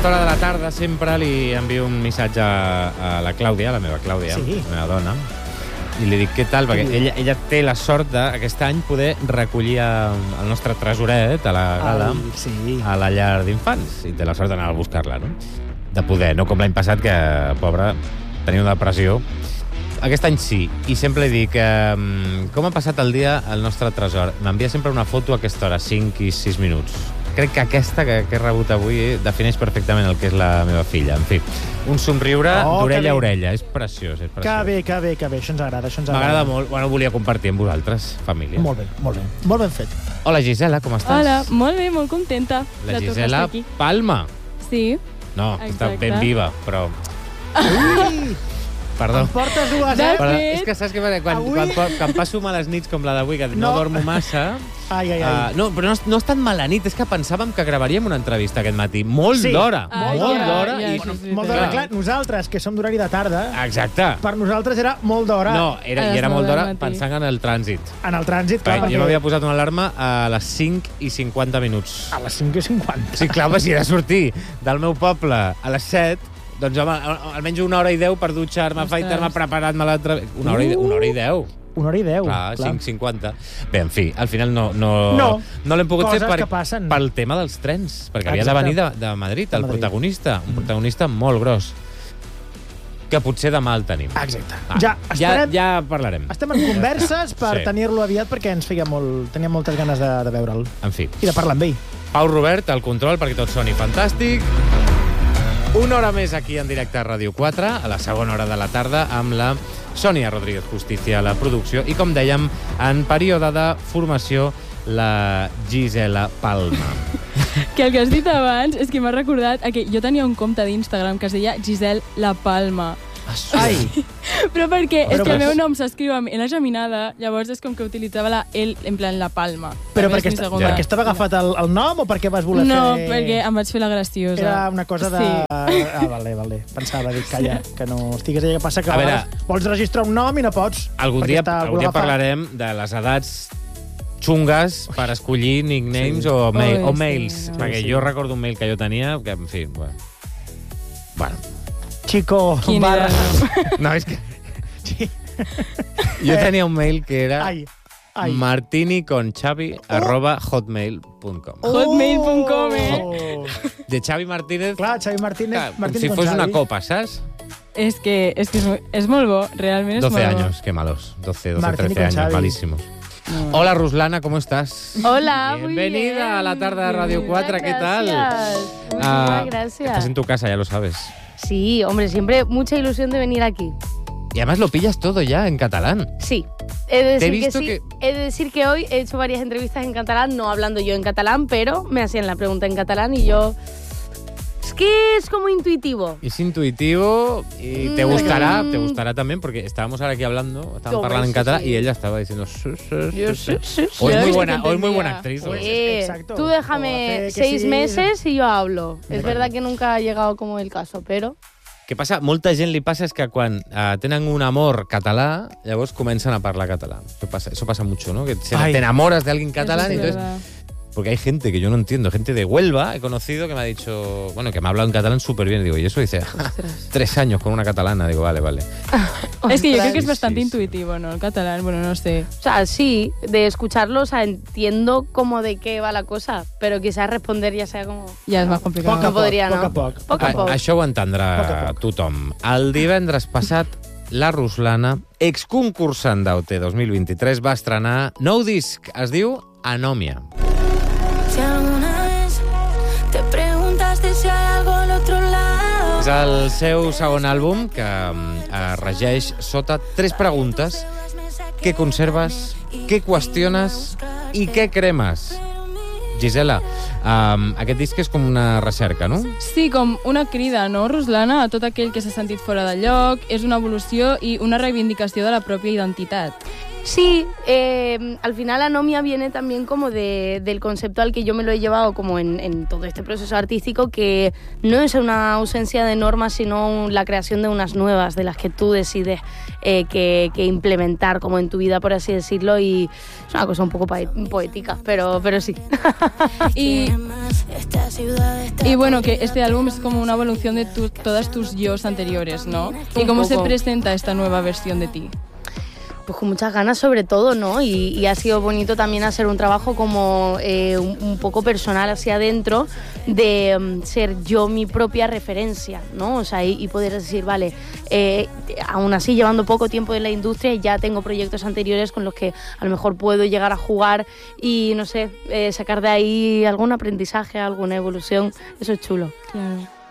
aquesta hora de la tarda sempre li envio un missatge a la Clàudia, la meva Clàudia, la meva dona, i li dic què tal, perquè ella té la sort d'aquest any poder recollir el nostre tresoret a la gala, a la llar d'infants, i té la sort d'anar a buscar-la, no? De poder, no com l'any passat, que, pobra, tenia una depressió. Aquest any sí, i sempre li dic com ha passat el dia el nostre tresor. M'envia sempre una foto a aquesta hora, 5 i 6 minuts. Crec que aquesta que he rebut avui defineix perfectament el que és la meva filla. En fi, un somriure d'orella a orella. És preciós, és preciós. Que bé. Això ens agrada, M'agrada molt. Bueno, volia compartir amb vosaltres, família. Molt bé. Molt ben fet. Hola, Gisela, com estàs? Hola, molt bé, molt contenta. La Gisela Palma. Sí. No, està ben viva, però... Ui! Perdó. Em portes dues, Però és que saps què passa? Quan em passo males nits com la d'avui, que no dormo massa... No, però no és tan mala nit, és que pensàvem que gravaríem una entrevista aquest matí. Molt d'hora. Molt d'hora. Molt d'hora, clar. Nosaltres, que som d'horari de tarda... Exacte. Per nosaltres era molt d'hora. No, era molt d'hora pensant en el trànsit. En el trànsit, clar. Jo m'havia posat una alarma a les 5 i 50 minuts. A les 5 i 50? Sí, clar, si he de sortir del meu poble a les 7... Doncs, home, almenys 1 hora i 10 per dutxar-me, afaitar-me, preparar-me l'altre... 1 hora i 10. 1 hora i 10. Clar, 5:50. Bé, en fi, al final no l'hem pogut fer pel tema dels trens, perquè havia de venir de Madrid, el protagonista, un protagonista molt gros, que potser demà el tenim. Exacte. Ja parlarem. Estem en converses per tenir-lo aviat, perquè ens teníem moltes ganes de veure'l. En fi. I de parlar amb ell. Pau Robert, al control, perquè tot soni fantàstic. 1 hora més aquí en directe a Ràdio 4, a la segona hora de la tarda, amb la Sònia Rodríguez Justícia a la producció i, com dèiem, en període de formació, la Gisela Palma. Que el que has dit abans és que m'ha recordat que jo tenia un compte d'Instagram que es deia Giselle La Palma. Ai! Però perquè és que el meu nom s'escriu amb L geminada, llavors és com que utilitzava la L en plan La Palma. Però perquè estava agafat el nom o perquè vas voler fer... No, perquè em vaig fer la graciosa. Era una cosa de... Vale. Pensava, dic, calla, que no estigues allà, que passa que a vegades vols registrar un nom i no pots. Algun dia parlarem de les edats xungues per escollir nicknames o mails. Perquè jo recordo un mail que jo tenia, que, en fi, bueno... Chico, barra... No, és que... Jo tenia un mail que era martiniconxavi@hotmail.com. Hotmail.com, De Xavi Martínez. Clar, Xavi Martínez. Com si fos una copa, saps? És que és molt bo, realment és molt bo. 12 años, qué malos. 12, 13 años, malísimos. Hola, Ruslana, ¿cómo estás? Hola, bienvenida muy bien. a la tarde de Radio 4, ¿qué tal? Muchas gracias. Estás en tu casa, ya lo sabes. Sí, hombre, siempre mucha ilusión de venir aquí. Y además lo pillas todo ya en catalán. Sí. He de decir que hoy he hecho varias entrevistas en catalán, no hablando yo en catalán, pero me hacían la pregunta en catalán y yo... Es que es como intuitivo. Es intuitivo y te gustará también, porque estábamos ahora aquí hablando, estábamos hablando en catalán y ella estaba diciendo... Hoy es muy buena actriz. Exacto. Tú déjame 6 meses y yo hablo. Es verdad que nunca ha llegado como el caso, pero... Què passa? Molta gent li passa és que quan tenen un amor català, llavors comencen a parlar català. Eso pasa mucho, ¿no? Que te enamoras de alguien catalán y entonces... Porque hay gente que yo no entiendo, gente de Huelva, he conocido, que me ha dicho, bueno, que me ha hablado en catalán súper bien. Digo, y eso dice, 3 años con una catalana. Digo, vale. Es que yo creo que es bastante intuitivo, ¿no? El catalán, bueno, no sé. O sea, sí, de escucharlo, o sea, entiendo cómo de qué va la cosa, pero quizás responder ya sea como... Ja és més complicat. Poc a poc. Això ho entendrà tothom. El divendres passat, la Ruslana, exconcursant d'OT 2023, va estrenar nou disc, es diu Anòmia. Si alguna vez te preguntaste si hay algo al otro lado. És el seu segon àlbum que regeix sota 3 preguntes. Què conserves, què qüestiones i què cremes? Gisela, aquest disc és com una recerca, no? Sí, com una crida, no, Ruslana? A tot aquell que s'ha sentit fora de lloc, és una evolució i una reivindicació de la pròpia identitat. Sí, al final anomia viene también como del concepto al que yo me lo he llevado como en todo este proceso artístico, que no es una ausencia de normas, sino la creación de unas nuevas, de las que tú decides que implementar como en tu vida, por así decirlo, y es una cosa un poco poética, pero sí. Y bueno, que este álbum es como una evolución de todas tus yos anteriores, ¿no? ¿Y cómo se presenta esta nueva versión de ti? Pues con muchas ganas sobre todo, ¿no? Y ha sido bonito también hacer un trabajo como un poco personal hacia adentro, de ser yo mi propia referencia, ¿no? O sea, y poder decir, vale, aún así llevando poco tiempo en la industria, ya tengo proyectos anteriores con los que a lo mejor puedo llegar a jugar y, no sé, sacar de ahí algún aprendizaje, alguna evolución. Eso es chulo. Claro.